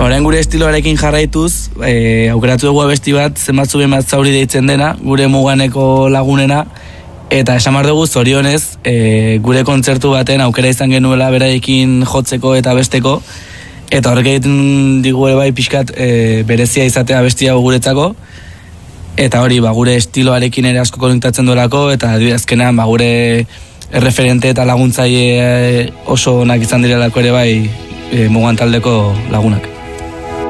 Orain gure estiloarekin jarraituz, aukeratu dugu abesti bat, zenbatzu bemat zauri deitzen dena, gure muganeko lagunena, eta esan behar dugu zorionez, gure kontzertu baten aukera izan genuela beraiekin jotzeko eta besteko, eta horrek egiten digu ere bai pixkat berezia izatea abesti hau guretzako, eta hori gure estiloarekin ere asko konektatzen duelako, eta azkenean gure erreferente eta laguntzaile oso onak izan direlako ere bai mugan taldeko lagunak.